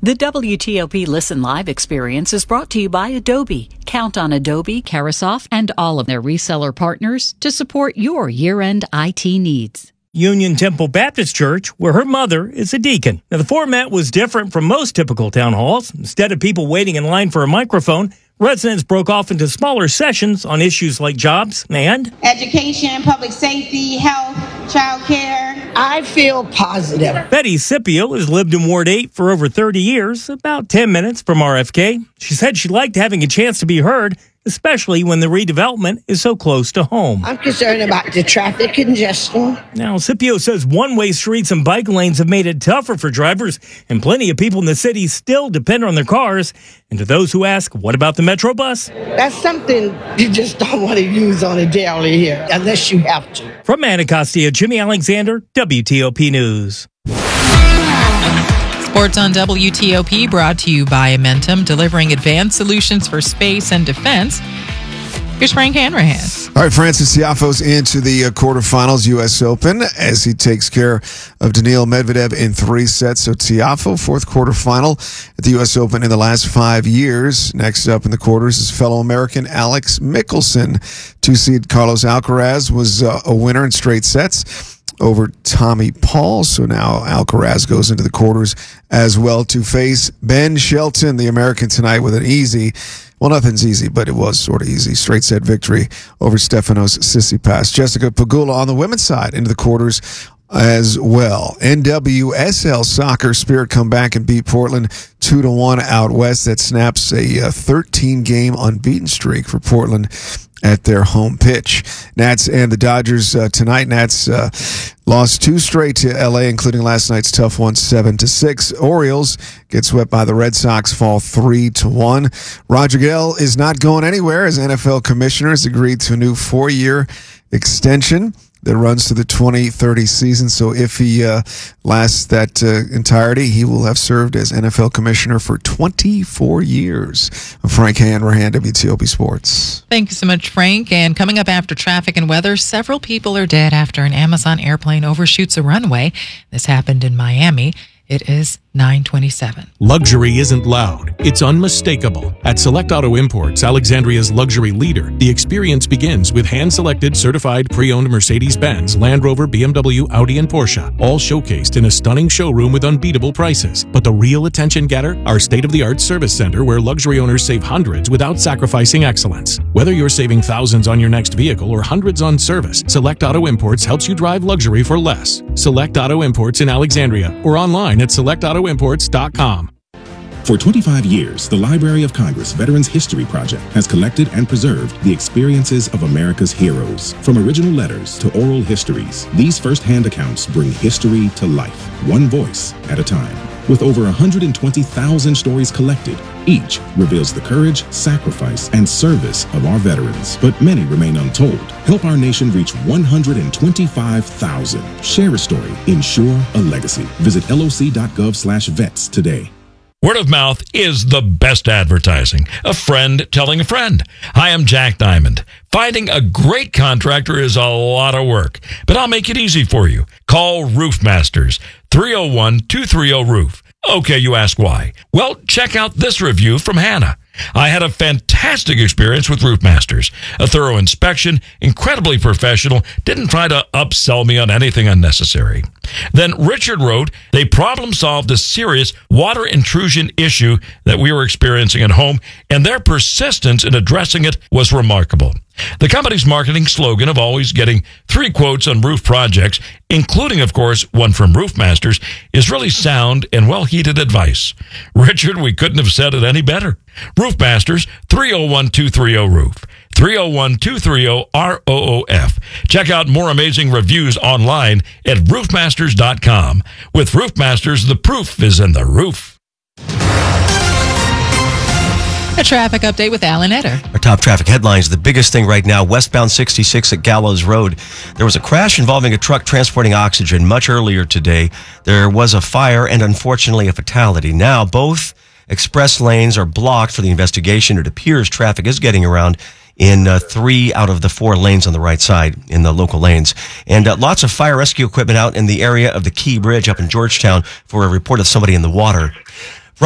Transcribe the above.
The WTOP Listen Live experience is brought to you by Adobe. Count on Adobe, Karasoft, and all of their reseller partners to support your year-end IT needs. Union Temple Baptist Church, where her mother is a deacon. Now, the format was different from most typical town halls. Instead of people waiting in line for a microphone, residents broke off into smaller sessions on issues like jobs and education, public safety, health, child care. I feel positive. Betty Scipio has lived in Ward 8 for over 30 years, about 10 minutes from RFK. She said she liked having a chance to be heard, especially when the redevelopment is so close to home. I'm concerned about the traffic congestion. Now, Scipio says one-way streets and bike lanes have made it tougher for drivers, and plenty of people in the city still depend on their cars. And to those who ask, what about the Metro bus? That's something you just don't want to use on a daily here, unless you have to. From Anacostia, Jimmy Alexander, WTOP News. Sports on WTOP brought to you by Amentum, delivering advanced solutions for space and defense. Here's Frank Hanrahan. All right, Francis Tiafoe's into the quarterfinals, U.S. Open, as he takes care of Daniil Medvedev in 3 sets. So Tiafoe, fourth quarterfinal at the U.S. Open in the last 5 years. Next up in the quarters is fellow American Alex Mickelson. 2-seed Carlos Alcaraz was a winner in straight sets over Tommy Paul. So now Alcaraz goes into the quarters as well to face Ben Shelton, the American, tonight with an easy, well, nothing's easy, but it was sort of easy, straight set victory over Stefanos Tsitsipas. Jessica Pegula on the women's side into the quarters as well. NWSL soccer, Spirit come back and beat Portland 2-1 out west. That snaps a 13-game unbeaten streak for Portland at their home pitch. Nats and the Dodgers tonight. Nats lost 2 straight to LA, including last night's tough one, 7-6. Orioles get swept by the Red Sox, fall 3-1. Roger Goodell is not going anywhere as NFL commissioners agreed to a new 4-year extension that runs to the 2030 season. So if he lasts that entirety, he will have served as NFL commissioner for 24 years. Frank Hanrahan, WTOP Sports. Thank you so much, Frank. And coming up after traffic and weather, several people are dead after an Amazon airplane overshoots a runway. This happened in Miami. It is 9:27. Luxury isn't loud. It's unmistakable. At Select Auto Imports, Alexandria's luxury leader, the experience begins with hand-selected, certified, pre-owned Mercedes-Benz, Land Rover, BMW, Audi, and Porsche, all showcased in a stunning showroom with unbeatable prices. But the real attention getter? Our state-of-the-art service center where luxury owners save hundreds without sacrificing excellence. Whether you're saving thousands on your next vehicle or hundreds on service, Select Auto Imports helps you drive luxury for less. Select Auto Imports in Alexandria or online at selectautoimports.com. For 25 years, the Library of Congress Veterans History Project has collected and preserved the experiences of America's heroes. From original letters to oral histories, these first-hand accounts bring history to life, one voice at a time. With over 120,000 stories collected, each reveals the courage, sacrifice, and service of our veterans. But many remain untold. Help our nation reach 125,000. Share a story. Ensure a legacy. Visit loc.gov/vets today. Word of mouth is the best advertising. A friend telling a friend. Hi, I'm Jack Diamond. Finding a great contractor is a lot of work, but I'll make it easy for you. Call Roof Masters, 301-230-ROOF. Okay, you ask why. Well, check out this review from Hannah. I had a fantastic experience with Roof Masters. A thorough inspection, incredibly professional, didn't try to upsell me on anything unnecessary. Then Richard wrote, they problem solved a serious water intrusion issue that we were experiencing at home, and their persistence in addressing it was remarkable. The company's marketing slogan of always getting 3 quotes on roof projects, including, of course, one from Roof Masters, is really sound and well-heeded advice. Richard, we couldn't have said it any better. Roof Masters, 301-230-ROOF. 301-230-ROOF. Check out more amazing reviews online at roofmasters.com. With Roof Masters, the proof is in the roof. A traffic update with Alan Etter. Our top traffic headlines. The biggest thing right now, westbound 66 at Gallows Road. There was a crash involving a truck transporting oxygen much earlier today. There was a fire and unfortunately a fatality. Now both express lanes are blocked for the investigation. It appears traffic is getting around in 3 out of the 4 lanes on the right side in the local lanes. And lots of fire rescue equipment out in the area of the Key Bridge up in Georgetown for a report of somebody in the water.